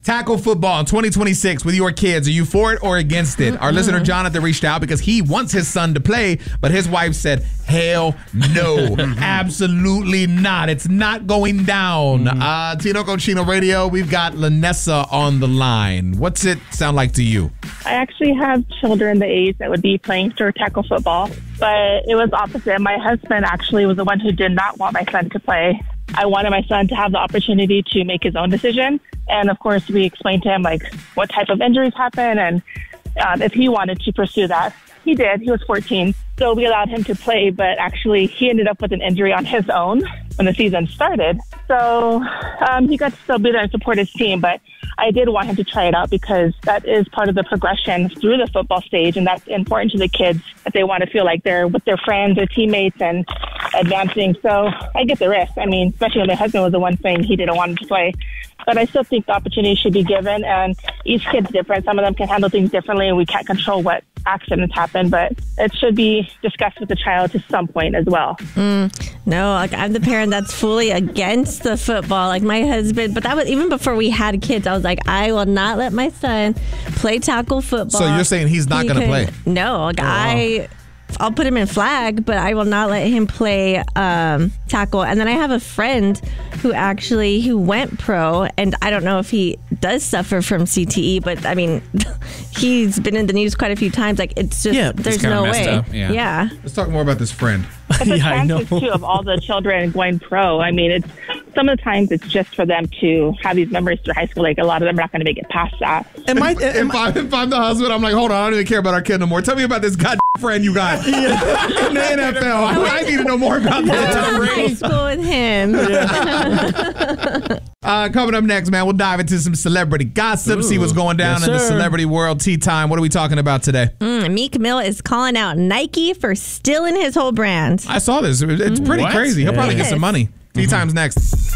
Tackle football in 2026 with your kids. Are you for it or against it? Our listener Jonathan reached out because he wants his son to play, but his wife said, hell no. Absolutely not. It's not going down. Tino Cochino Radio, we've got Lanessa on the line. What's it sound like to you? I actually have children the age that would be playing for tackle football, but it was opposite. My husband actually was the one who did not want my son to play. I wanted my son to have the opportunity to make his own decision. And of course, we explained to him like what type of injuries happen and if he wanted to pursue that. He did. He was 14. So we allowed him to play, but actually he ended up with an injury on his own when the season started. So he got to still be there and support his team, but I did want him to try it out because that is part of the progression through the football stage, and that's important to the kids that they want to feel like they're with their friends, their teammates, and advancing. So I get the risk. I mean, especially when my husband was the one saying he didn't want him to play. But I still think the opportunity should be given, and each kid's different. Some of them can handle things differently, and we can't control what accidents happen, but it should be discussed with the child to some point as well. No, like I'm the parent that's fully against the football, like my husband. But that was even before we had kids. I was like, I will not let my son play tackle football. So you're saying he's not going to play? No, like I'll put him in flag, but I will not let him play tackle. And then I have a friend who went pro, and I don't know if he does suffer from CTE, but I mean, he's been in the news quite a few times. Like it's just there's no way. Yeah. Let's talk more about this friend. But the chances too of all the children going pro. I mean, it's some of the times it's just for them to have these memories through high school. Like a lot of them are not going to make it past that. If I'm the husband, I'm like, hold on, I don't even care about our kid no more. Tell me about this goddamn friend you got in the NFL. I need to know more about that. High school with him. Coming up next, man, we'll dive into some celebrity gossip, see what's going down in the celebrity world. Tea time. What are we talking about today? Meek Mill is calling out Nike for stealing his whole brand. I saw this. It's pretty crazy. He'll probably get some money. Tea time's next.